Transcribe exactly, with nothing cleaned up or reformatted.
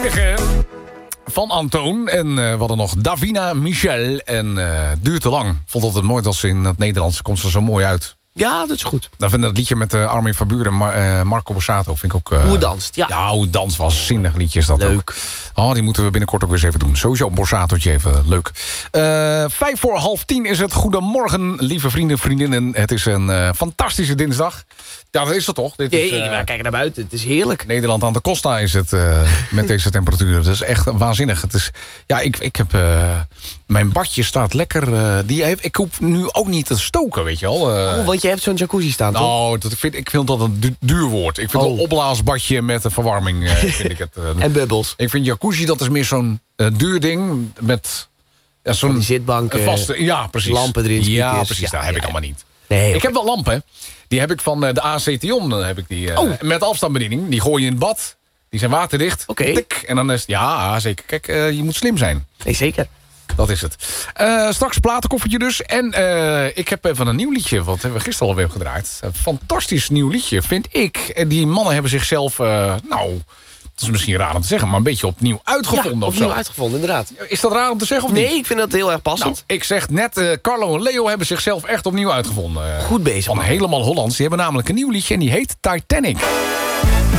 enige van Antoon. En uh, we hadden nog Davina Michel. En uh, duurt te lang. Vond het nooit als ze in het Nederlands komt ze zo mooi uit. Ja, dat is goed. Dan vind ik het liedje met uh, Armin van Buuren en Mar uh, Marco Borsato vind ik ook... Uh, hoe het danst, ja. Ja, hoe het danst was. Zinnig liedje is dat leuk. Ook. Oh, die moeten we binnenkort ook weer eens even doen. Sowieso een Borsatootje even leuk. Uh, vijf voor half tien is het. Goedemorgen, lieve vrienden, vriendinnen. Het is een uh, fantastische dinsdag. Ja, dat is het toch? Dit is, nee, uh, maar kijk naar buiten. Het is heerlijk. Nederland aan de Costa is het uh, met deze temperaturen. Dat is echt waanzinnig. Het is, ja, ik, ik heb... Uh, mijn badje staat lekker. Uh, die heeft, ik hoef nu ook niet te stoken, weet je wel. Uh, oh, want je hebt zo'n jacuzzi staan, toch? Nou, dat vind, ik vind dat een du duur woord. Ik vind oh. een opblaasbadje met een verwarming. Uh, vind ik het, uh, en bubbels. Ik vind jacuzzi, dat is meer zo'n uh, duur ding met... Ja, zo'n zitbanken, vaste, ja, precies. Lampen erin. Ja, speakers. precies. Dat ja, heb ja, ik allemaal niet. Nee, ik okay. heb wel lampen. Die heb ik van uh, de A C Tion. Dan heb ik die uh, oh. met afstandsbediening. Die gooi je in het bad. Die zijn waterdicht. Oké. Okay. En dan is het, ja, zeker. Kijk, uh, je moet slim zijn. Nee, zeker. Dat is het. Uh, straks platenkoffertje dus. En uh, ik heb even een nieuw liedje. Wat hebben we gisteren alweer gedraaid. Een fantastisch nieuw liedje, vind ik. En die mannen hebben zichzelf, uh, nou... Het is misschien raar om te zeggen, maar een beetje opnieuw uitgevonden. Ja, of opnieuw zo. uitgevonden, inderdaad. Is dat raar om te zeggen of nee, niet? Nee, ik vind dat heel erg passend. Nou, ik zeg net, uh, Carlo en Leo hebben zichzelf echt opnieuw uitgevonden. Goed bezig, Van man. Helemaal Hollands. Die hebben namelijk een nieuw liedje en die heet Titanic.